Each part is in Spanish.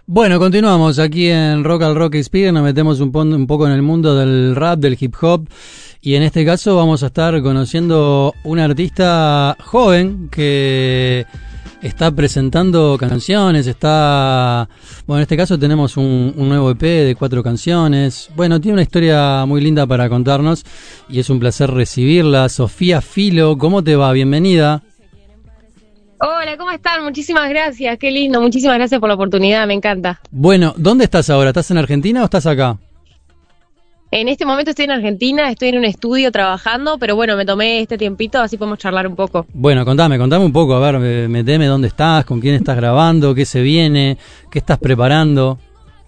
Bueno, continuamos aquí en Rock al Rock Speed, nos metemos un poco en el mundo del rap, del hip hop, y en este caso vamos a estar conociendo un artista joven que está presentando canciones, bueno, en este caso tenemos un nuevo EP de 4 canciones. Bueno, tiene una historia muy linda para contarnos y es un placer recibirla. Sofía Filo, ¿cómo te va? Bienvenida. Hola, ¿cómo están? Muchísimas gracias, qué lindo, muchísimas gracias por la oportunidad, me encanta. Bueno, ¿dónde estás ahora? ¿Estás en Argentina o estás acá? En este momento estoy en Argentina, estoy en un estudio trabajando, pero bueno, me tomé este tiempito, así podemos charlar un poco. Bueno, contame un poco, a ver, meteme dónde estás, con quién estás grabando, qué se viene, qué estás preparando.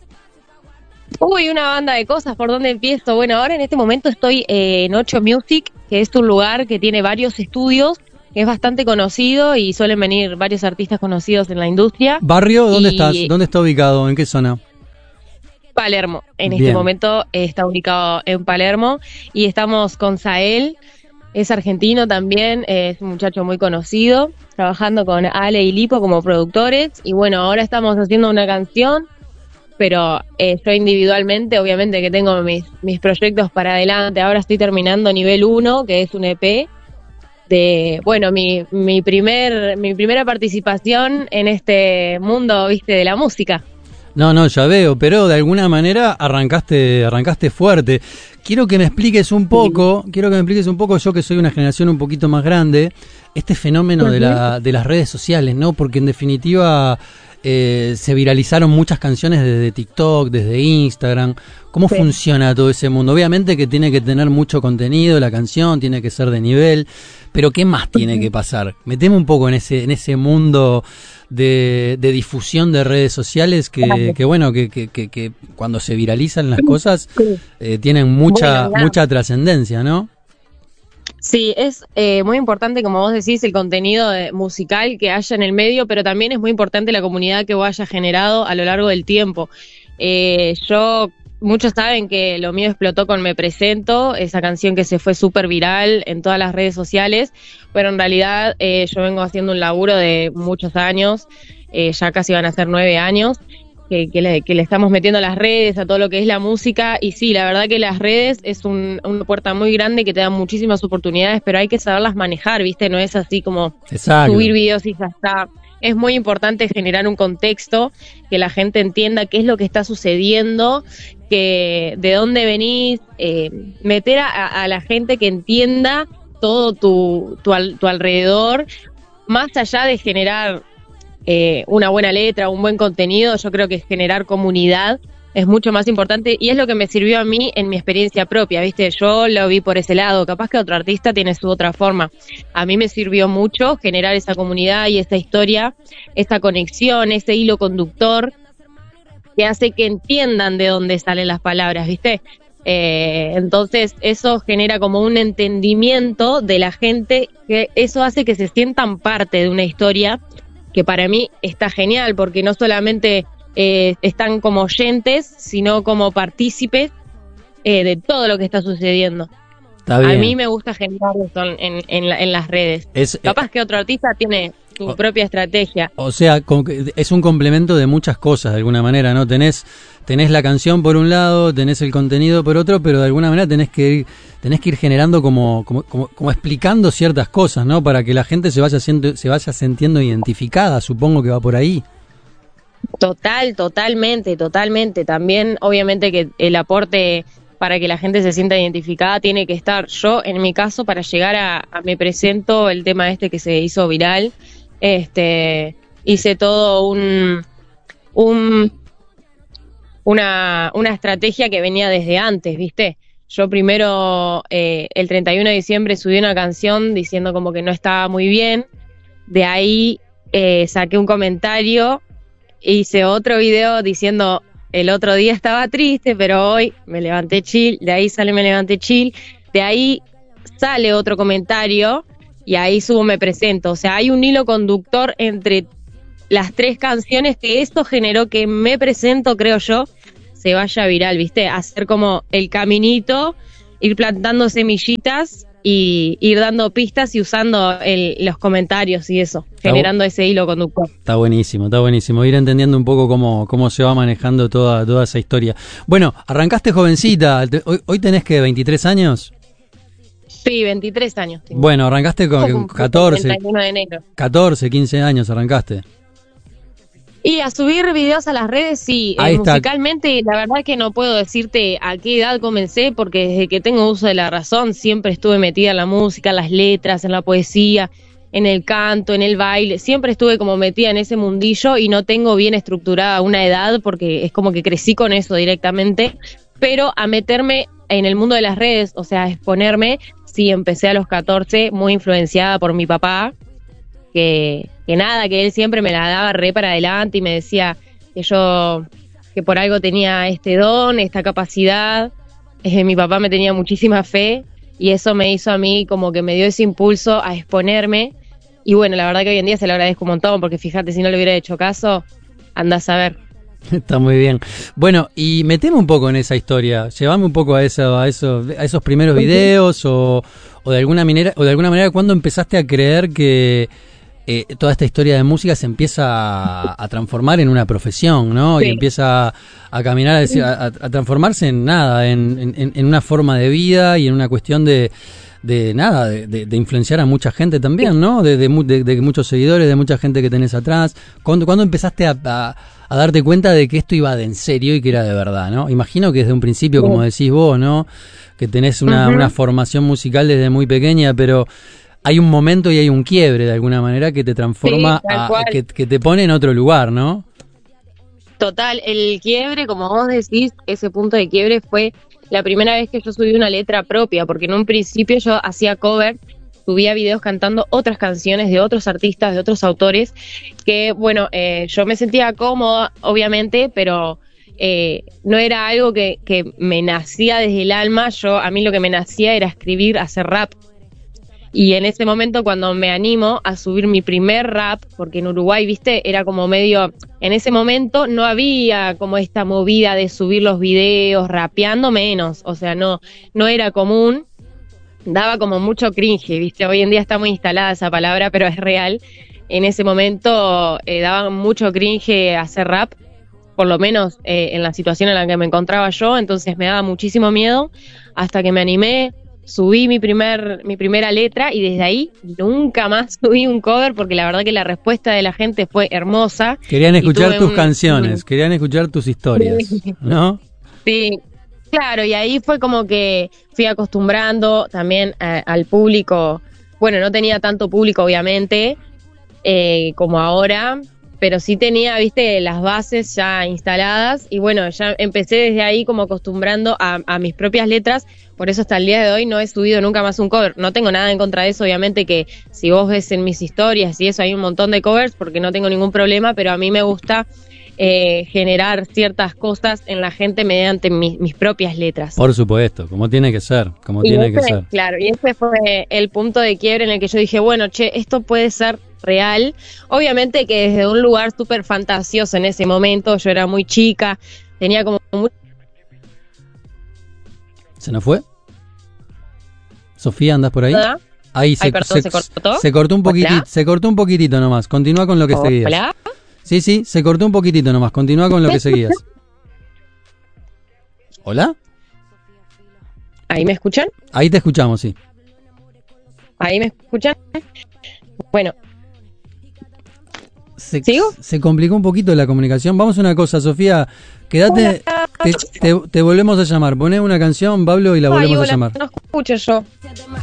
Uy, una banda de cosas, ¿por dónde empiezo? Bueno, ahora en este momento estoy en 8 Music, que es un lugar que tiene varios estudios, que es bastante conocido y suelen venir varios artistas conocidos en la industria. ¿Barrio? ¿Dónde estás? ¿Dónde está ubicado? ¿En qué zona? Palermo. En Bien. Este momento está ubicado en Palermo y estamos con Sael, es argentino también, es un muchacho muy conocido, trabajando con Ale y Lipo como productores y bueno, ahora estamos haciendo una canción, pero yo individualmente, obviamente que tengo mis proyectos para adelante, ahora estoy terminando nivel 1, que es un EP, de, bueno, mi primera participación en este mundo, viste, de la música. No, ya veo, pero de alguna manera arrancaste fuerte. Quiero que me expliques un poco, yo que soy una generación un poquito más grande, este fenómeno de las redes sociales, ¿no? Porque en definitiva se viralizaron muchas canciones desde TikTok, desde Instagram. ¿Cómo funciona todo ese mundo? Obviamente que tiene que tener mucho contenido, la canción tiene que ser de nivel, pero ¿qué más tiene que pasar? Meteme un poco en ese mundo de difusión de redes sociales que bueno, que cuando se viralizan las cosas tienen mucha trascendencia, ¿no? Sí, es muy importante, como vos decís, el contenido musical que haya en el medio, pero también es muy importante la comunidad que vos hayas generado a lo largo del tiempo. Muchos saben que lo mío explotó con Me Presento, esa canción que se fue súper viral en todas las redes sociales, pero en realidad yo vengo haciendo un laburo de muchos años, ya casi van a ser 9 años, que le estamos metiendo a las redes, a todo lo que es la música, y sí, la verdad que las redes es una puerta muy grande que te da muchísimas oportunidades, pero hay que saberlas manejar, ¿viste? No es así como subir videos y ya está. Es muy importante generar un contexto, que la gente entienda qué es lo que está sucediendo, que de dónde venís, meter a la gente que entienda todo tu alrededor, más allá de generar una buena letra, un buen contenido. Yo creo que generar comunidad es mucho más importante y es lo que me sirvió a mí en mi experiencia propia, ¿viste? Yo lo vi por ese lado, capaz que otro artista tiene su otra forma. A mí me sirvió mucho generar esa comunidad y esa historia, esa conexión, ese hilo conductor que hace que entiendan de dónde salen las palabras, ¿viste? Entonces eso genera como un entendimiento de la gente, que eso hace que se sientan parte de una historia que para mí está genial, porque no solamente están como oyentes, sino como partícipes de todo lo que está sucediendo. Está bien. A mí me gusta generar eso en las redes. Capaz que otro artista tiene su propia estrategia. O sea, es un complemento de muchas cosas de alguna manera, ¿no? Tenés la canción por un lado, tenés el contenido por otro, pero de alguna manera tenés que ir generando como explicando ciertas cosas, ¿no? Para que la gente se vaya sintiendo identificada, supongo que va por ahí. Totalmente. También, obviamente, que el aporte para que la gente se sienta identificada tiene que estar. Yo, en mi caso, para llegar a Me Presento, el tema que se hizo viral, hice todo una estrategia que venía desde antes, ¿viste? Yo primero, el 31 de diciembre, subí una canción diciendo como que no estaba muy bien. De ahí saqué un comentario, hice otro video diciendo el otro día estaba triste, pero hoy me levanté chill. De ahí sale Me Levanté Chill. De ahí sale otro comentario y ahí subo Me Presento. O sea, hay un hilo conductor entre las 3 canciones que esto generó que Me Presento, creo yo, se vaya viral, ¿viste? Hacer como el caminito, ir plantando semillitas y ir dando pistas y usando los comentarios y eso, generando ese hilo conductor. Está buenísimo. Ir entendiendo un poco cómo se va manejando toda esa historia. Bueno, arrancaste jovencita, hoy tenés que 23 años. Sí, 23 años tengo. Bueno, arrancaste con 14, 31 de enero. 14, 15 años arrancaste. Y a subir videos a las redes, sí, musicalmente, la verdad que no puedo decirte a qué edad comencé, porque desde que tengo uso de la razón siempre estuve metida en la música, en las letras, en la poesía, en el canto, en el baile, siempre estuve como metida en ese mundillo y no tengo bien estructurada una edad porque es como que crecí con eso directamente, pero a meterme en el mundo de las redes, o sea, a exponerme, sí, empecé a los 14, muy influenciada por mi papá, que él siempre me la daba re para adelante y me decía que por algo tenía este don, esta capacidad. Mi papá me tenía muchísima fe y eso me hizo a mí como que me dio ese impulso a exponerme. Y bueno, la verdad que hoy en día se lo agradezco un montón, porque fíjate, si no le hubiera hecho caso, andás a ver. Está muy bien. Bueno, y meteme un poco en esa historia, llevame un poco a esos primeros videos o de alguna manera ¿cuándo empezaste a creer que toda esta historia de música se empieza a transformar en una profesión, ¿no? Sí. Y empieza a caminar, a transformarse en nada, en una forma de vida y en una cuestión de influenciar a mucha gente también, ¿no? De muchos seguidores, de mucha gente que tenés atrás. ¿Cuándo empezaste a darte cuenta de que esto iba de en serio y que era de verdad, ¿no? Imagino que desde un principio, como decís vos, ¿no? Que tenés una formación musical desde muy pequeña, pero hay un momento y hay un quiebre de alguna manera que te transforma, que te pone en otro lugar, ¿no? Total, el quiebre, como vos decís, ese punto de quiebre fue la primera vez que yo subí una letra propia, porque en un principio yo hacía cover, subía videos cantando otras canciones de otros artistas, de otros autores, que bueno, yo me sentía cómoda, obviamente, pero no era algo que me nacía desde el alma. A mí lo que me nacía era escribir, hacer rap. Y en ese momento, cuando me animo a subir mi primer rap, porque en Uruguay, viste, era como medio, en ese momento no había como esta movida de subir los videos rapeando, menos, o sea, no era común, daba como mucho cringe, viste, hoy en día está muy instalada esa palabra, pero es real. En ese momento daba mucho cringe hacer rap, por lo menos en la situación en la que me encontraba yo, entonces me daba muchísimo miedo, hasta que me animé. Subí mi primera letra y desde ahí nunca más subí un cover, porque la verdad que la respuesta de la gente fue hermosa. Querían escuchar tus canciones, querían escuchar tus historias, ¿no? Sí, claro, y ahí fue como que fui acostumbrando también al público. Bueno, no tenía tanto público obviamente como ahora, pero sí tenía, viste, las bases ya instaladas y bueno, ya empecé desde ahí como acostumbrando a mis propias letras. Por eso hasta el día de hoy no he subido nunca más un cover. No tengo nada en contra de eso, obviamente, que si vos ves en mis historias y eso hay un montón de covers, porque no tengo ningún problema, pero a mí me gusta generar ciertas cosas en la gente mediante mis propias letras. Por supuesto, como tiene que ser, Claro, y ese fue el punto de quiebre en el que yo dije, bueno, esto puede ser real. Obviamente que desde un lugar súper fantasioso en ese momento, yo era muy chica, tenía como mucho... ¿Se nos fue? Sofía, ¿andás por ahí? ¿Hola? Ahí ¿se cortó? Se cortó un poquitito. ¿Hola? Se cortó un poquitito nomás. Continúa con lo que seguías. ¿Hola? Sí, se cortó un poquitito nomás. Continúa con lo que seguías. ¿Hola? ¿Ahí me escuchan? Ahí te escuchamos, sí. ¿Ahí me escuchan? Bueno. ¿Sigo? Se complicó un poquito la comunicación. Vamos a una cosa, Sofía. Quédate, te volvemos a llamar. Poné una canción, Pablo, y la volvemos a llamar. No escucho yo.